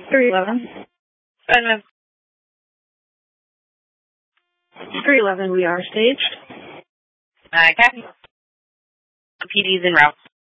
311. 311, we are staged. Copy. PD's en route.